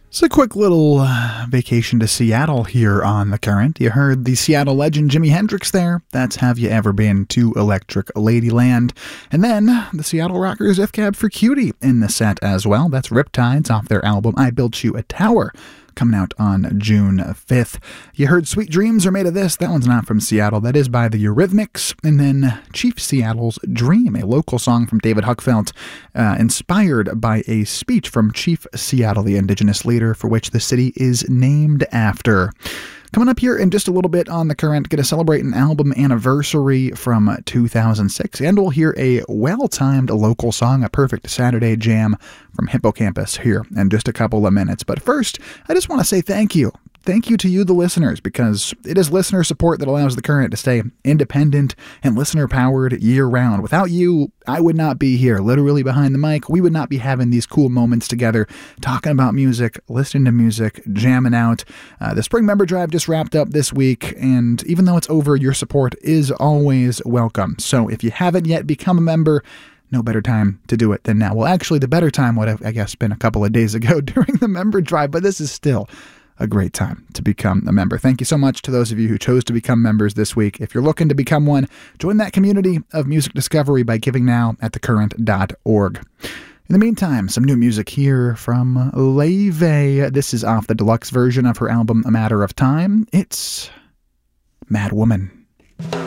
It's a quick little vacation to Seattle here on The Current. You heard the Seattle legend Jimi Hendrix there. That's Have You Ever Been to Electric Ladyland? And then the Seattle Rockers F Cab for Cutie in the set as well. That's Riptides off their album I Built You a Tower, coming out on June 5th. You heard Sweet Dreams Are Made of This. That one's not from Seattle. That is by the Eurythmics. And then Chief Seattle's Dream, a local song from David Huckfeld, inspired by a speech from Chief Seattle, the indigenous leader for which the city is named after. Coming up here in just a little bit on The Current, going to celebrate an album anniversary from 2006, and we'll hear a well-timed local song, a perfect Saturday jam from Hippocampus here in just a couple of minutes. But first, I just want to say thank you. Thank you to you, the listeners, because it is listener support that allows The Current to stay independent and listener-powered year-round. Without you, I would not be here, literally behind the mic. We would not be having these cool moments together, talking about music, listening to music, jamming out. The Spring Member Drive just wrapped up this week, and even though it's over, your support is always welcome. So if you haven't yet become a member, no better time to do it than now. Well, actually, the better time would have, I guess, been a couple of days ago during the member drive, but this is still a great time to become a member. Thank you so much to those of you who chose to become members this week. If you're looking to become one, join that community of music discovery by giving now at thecurrent.org. In the meantime, some new music here from Laufey. This is off the deluxe version of her album A Matter of Time. It's Mad Woman.